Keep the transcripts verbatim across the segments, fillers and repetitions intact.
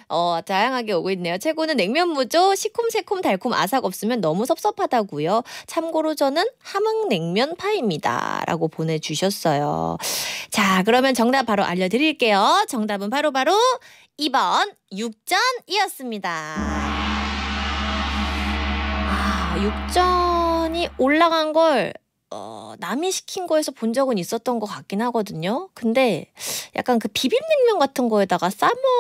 어, 다양하게 오고 있네요. 최고는 냉면무죠. 시콤새콤 달콤 아삭 없으면 너무 섭섭하다고요. 참고로 저는 함흥냉면파입니다. 라고 보내주셨어요. 자, 그러면 정답 바로 알려드릴게요. 정답은 바로바로 바로 이 번 육전이었습니다. 아, 육전이 올라간 걸 어, 남이 시킨 거에서 본 적은 있었던 것 같긴 하거든요. 근데 약간 그 비빔냉면 같은 거에다가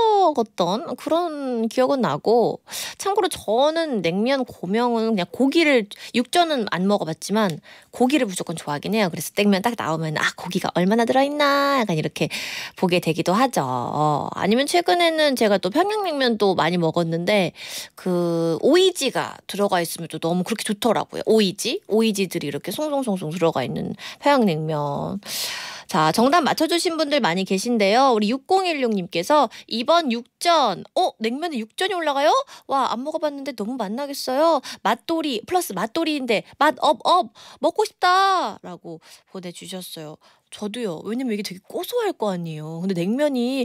싸먹었던 그런 기억은 나고, 참고로 저는 냉면 고명은 그냥 고기를, 육전은 안 먹어봤지만 고기를 무조건 좋아하긴 해요. 그래서 냉면 딱 나오면 아, 고기가 얼마나 들어있나 약간 이렇게 보게 되기도 하죠. 어, 아니면 최근에는 제가 또 평양냉면도 많이 먹었는데 그 오이지가 들어가 있으면 또 너무 그렇게 좋더라고요. 오이지? 오이지들이 이렇게 송송송 들어가 있는 평양냉면. 자, 정답 맞춰주신 분들 많이 계신데요. 우리 육공일육님께서 이 번 육전. 어? 냉면에 육전이 올라가요? 와, 안 먹어봤는데 너무 맛나겠어요. 맛돌이 플러스 맛돌이인데 맛업 업 먹고 싶다 라고 보내주셨어요. 저도요. 왜냐면 이게 되게 고소할 거 아니에요. 근데 냉면이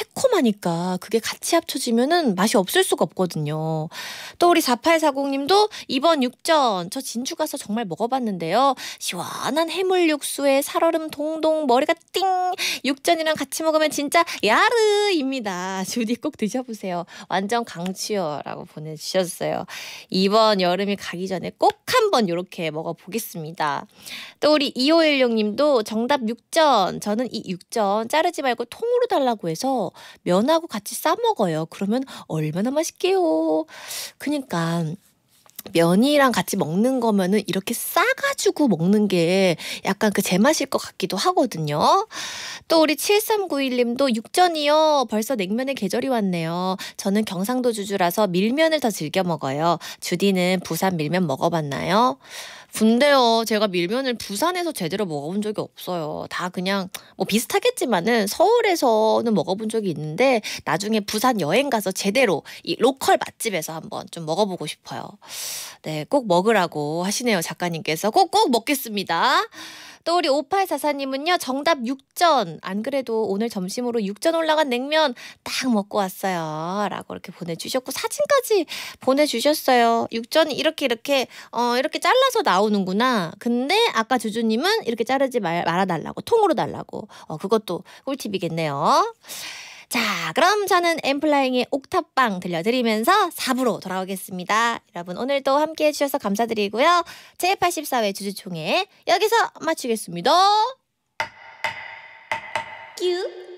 새콤하니까 그게 같이 합쳐지면은 맛이 없을 수가 없거든요. 또 우리 사팔사공님도 이 번 육전. 저 진주 가서 정말 먹어봤는데요. 시원한 해물 육수에 살얼음 동동 머리가 띵. 육전이랑 같이 먹으면 진짜 야르입니다. 주디 꼭 드셔보세요. 완전 강추요라고 보내주셨어요. 이번 여름이 가기 전에 꼭 한번 이렇게 먹어보겠습니다. 또 우리 이오일육님도 정답 육전. 저는 이 육전 자르지 말고 통으로 달라고 해서 면하고 같이 싸먹어요. 그러면 얼마나 맛있게요. 그니까 면이랑 같이 먹는 거면은 이렇게 싸가지고 먹는 게 약간 그 제맛일 것 같기도 하거든요. 또 우리 칠삼구일님도 육전이요. 벌써 냉면의 계절이 왔네요. 저는 경상도 주주라서 밀면을 더 즐겨 먹어요. 주디는 부산 밀면 먹어봤나요? 근데요, 제가 밀면을 부산에서 제대로 먹어본 적이 없어요. 다 그냥 뭐 비슷하겠지만은 서울에서는 먹어본 적이 있는데 나중에 부산 여행 가서 제대로 이 로컬 맛집에서 한번 좀 먹어보고 싶어요. 네, 꼭 먹으라고 하시네요, 작가님께서. 꼭꼭 먹겠습니다. 또 우리 오팔사사님은요. 정답 육전. 안 그래도 오늘 점심으로 육전 올라간 냉면 딱 먹고 왔어요. 라고 이렇게 보내주셨고 사진까지 보내주셨어요. 육전이 이렇게 이렇게 어 이렇게 잘라서 나오는구나. 근데 아까 주주님은 이렇게 자르지 말, 말아달라고 통으로 달라고. 어 그것도 꿀팁이겠네요. 자, 그럼 저는 엠플라잉의 옥탑방 들려드리면서 사 부로 돌아오겠습니다. 여러분 오늘도 함께 해주셔서 감사드리고요. 제팔십사 회 주주총회 여기서 마치겠습니다. 큐.